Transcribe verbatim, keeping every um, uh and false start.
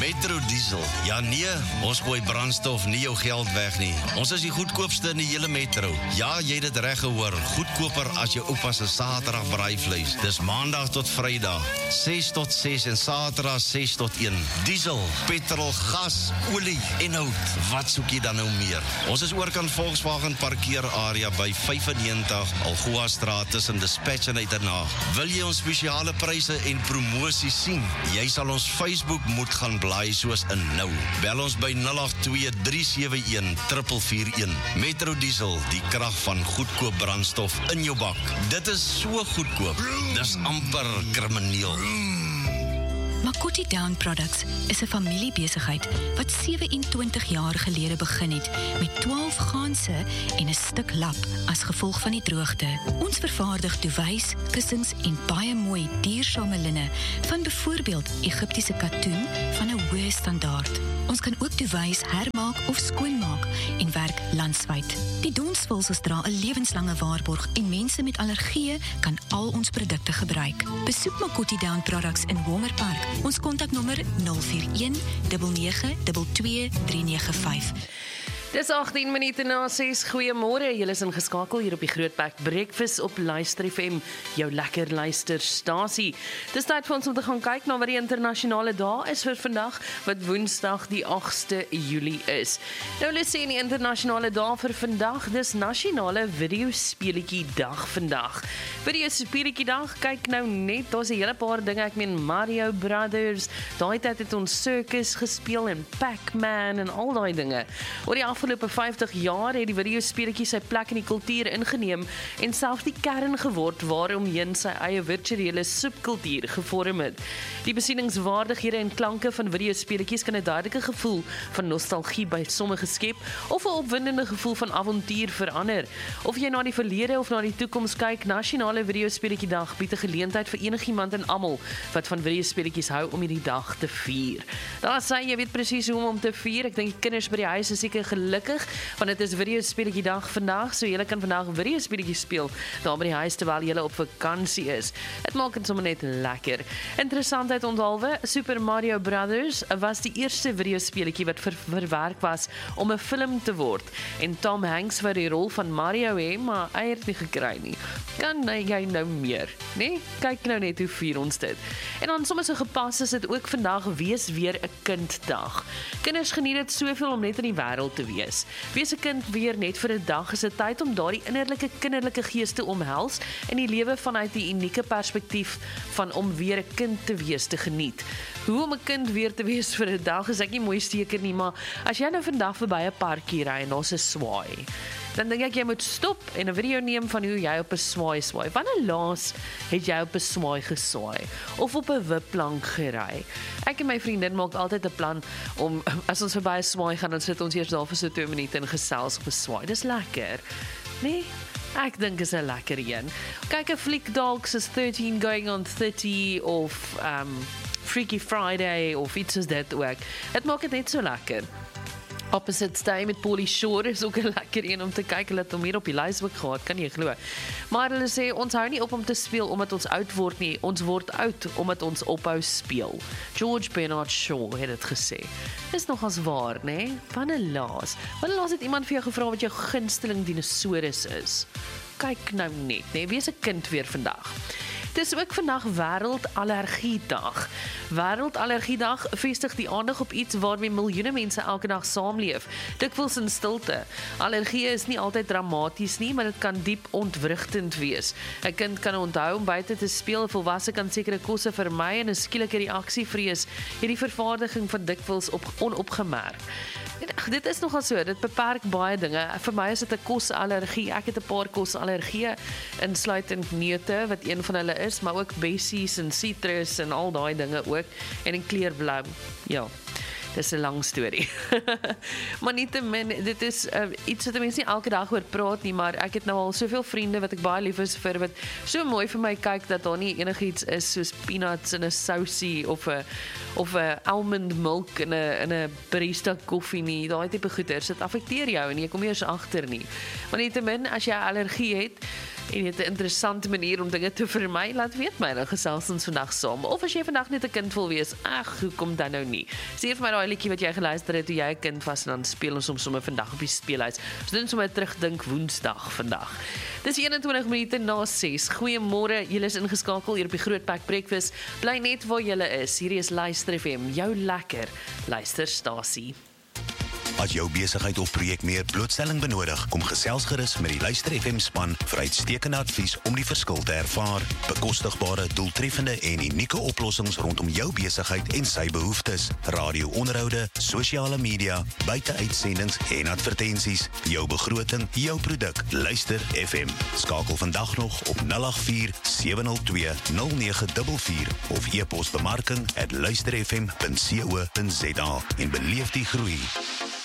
Metro Diesel. Ja nee, ons gooi brandstof nie jou geld weg nie. Ons is die goedkoopste in die hele Metro. Ja, jy het dit reg gehoor. Goedkoper as jou oupa se Saterdag braaivleis. Dis Maandag tot Vrydag, ses tot ses en Saterdag ses tot een. Diesel, petrol, gas, olie en hout. Wat soek jy dan nou meer? Ons is oorkant Volkswagen parkeerarea by vyfennegentig Algoa Straat tussen Dispatch en Uitenhaag. Wil jy ons spesiale pryse en promosies sien? Jy sal ons Facebook moet gaan blaai soos in nou. Bel ons by nul agt twee drie sewe een vier vier een. Metro Diesel, die krag van goedkoop brandstof in jou bak. Dit is so goedkoop. Dis amper krimineel. Makoti Down Products is 'n familiebesigheid wat sewe-en-twintig jaar gelede begin het met twaalf ganse en 'n stuk lap as gevolg van die droogte. Ons vervaardig duwys, kussings en baie mooi duursame linne van byvoorbeeld Egiptiese katoen van 'n hoë standaard. Ons kan ook duwys hermaak of skoonmaak en werk landwyd. Die donsvulsels dra 'n lewenslange waarborg en mense met allergieë kan al ons produkte gebruik. Besoek Makoti Down Products in Walmer Park. Ons kontaknommer nul vier een nege nege twee twee drie nege vyf. Dis agttien minute na ses. Goeiemôre. Julle is ingeskakel hier op die Grootbek Breakfast op Luister F M, jou lekker luisterstasie. Dis tyd vir ons om te gaan kyk na wat die internasionale dag is vir vandag, wat Woensdag die agste Julie is. Nou hulle sê die internasionale dag vir vandag, dis nasionale videospeletjie dag vandag. Videospeletjie dag, kyk nou net, daar's 'n hele paar dinge, ek meen Mario Brothers, daai tyd het ons Circus gespeel en Pac-Man en al daai dinge. Oor die afgelope vyftig jaar het die videospeletjie sy plek in die kultuur ingeneem en selfs die kern geword waaromheen sy eie virtuele subkultuur gevorm het. Die besieningswaardighede en klanke van videospeletjies kan 'n duidelike gevoel van nostalgie by sommige skep of 'n opwindende gevoel van avontuur verander. Of jy na die verlede of na die toekoms kyk, nasionale videospeletjie dag bied 'n geleentheid vir enigiemand en almal wat van videospeletjies hou om hierdie dag te vier. Daar sê jy weet presies hoe om te vier. Ek dink die kinders by die huis is seker gelukkig, want dit is videospeletjie dag vandag, so julle kan vandag videospeletjies speel daar by die huis terwyl julle op vakansie is. Dit maak dit sommer net lekker. Interessantheid onthaalwe, Super Mario Brothers was die eerste videospeletjie wat ver verwerk was om 'n film te word. En Tom Hanks wou die rol van Mario hê, maar hy het nie gekry nie. Kan jy nou meer, nee? Kyk nou net hoe vier ons dit. En dan sommer so gepas is dit ook vandag wees weer 'n kinddag. Kinders geniet dit soveel om net in die wêreld te wees. Wees 'n kind weer net vir 'n dag is 'n tyd om daardie innerlike kinderlike gees te omhels en die lewe vanuit die unieke perspektief van om weer 'n kind te wees te geniet. Hoe om 'n kind weer te wees vir 'n dag is ek nie mooi steker nie, maar as jy nou vandag verby 'n parkie ry en daar's 'n swaai, dan dink ek jy moet stop en 'n video neem van hoe jy op 'n swaai swaai. Wanneer laas het jy op 'n swaai geswaai of op 'n wipplank gery? Ek en my vriendin maak altyd 'n plan om as ons verby 'n swaai gaan, dan sit ons eers daar vir so twee minute en gesels op 'n swaai. Dis lekker. Nee? Ek dink is 'n lekker een. Kyk 'n fliek dalk soos thirteen going on thirty of um Freaky Friday of iets soos dit ook. Dit maak dit net so lekker. Opposite Day met Pauly Shore is ook 'n lekker een om te kyk. Hulle het hom hier op die lys ook gehad, kan jy glo. Maar hulle sê ons hou nie op om te speel omdat ons oud word nie. Ons word oud omdat ons ophou speel. George Bernard Shaw het dit gesê. Dis nogals waar, né? Nee? Wanneer laas? Wanneer laas het iemand vir jou gevra wat jou gunsteling dinosaurus is? Kyk nou net, né? Nee? Wees 'n kind weer vandag. Dit is ook vandag Wêreldallergiedag. Wêreldallergiedag vestig die aandag op iets waarmee miljoene mense elke dag saamleef. Dikwels in stilte. Allergie is nie altyd dramaties nie, maar dit kan diep ontwrigtend wees. 'n Kind kan onthou om buite te speel, 'n volwasse kan sekere kosse vermy en 'n skielike reaksievrees het die vervaardiging van dikwels op onopgemerk. Dit is nogal so, dit beperk baie dinge. Vir my is dit 'n kosallergie. Ek het 'n paar kosallergieë, insluitend neute wat een van hulle is, maar ook bessies en citrus en al daai dinge ook en in kleurblou. Ja. Dis 'n lang storie. Maar nietemin, dit is uh, iets wat mense nie elke dag oor praat nie, maar ek het nou al soveel vriende wat ek baie lief is vir, wat so mooi vir my kyk dat daar nie enigiets is soos peanuts in 'n sousie of 'n of 'n almond milk in 'n in 'n barista koffie nie. Daai tipe goeders, dit affekteer jou en jy kom eers agter nie. Maar nietemin, as jy 'n allergie het, en het 'n interessante manier om dinge te vermy, laat weet my, dan gesels ons vandag saam. Of as jy vandag net 'n kind wil wees, ag, hoekom dan nou nie? Stuur vir my daai liedjie wat jy geluister het toe jy 'n kind was, en dan speel ons hom sommer vandag op die speelhuis. Ons doen sommer 'n terugdink Woensdag vandag. Dis eenentwintig minute na ses. Goeiemôre, julle is ingeskakel hier op die Grootpak Breakfast. Bly net waar julle is. Hierdie is Luister F M, jou lekker luisterstasie. As jou besigheid of projek meer blootstelling benodig, kom gesels gerus met die Luister F M span vir uitstekende advies om die verskil te ervaar. Bekostigbare, doeltreffende en unieke oplossings rondom jou besigheid en sy behoeftes. Radio-onderhoude, sosiale media, buiteuitsendings en advertensies. Jou begroting, jou produk. Luister F M. Skakel vandag nog op nul agt vier sewe nul twee nul nege vier vier of e-pos bemarking at luisterfm punt co punt za en beleef die groei.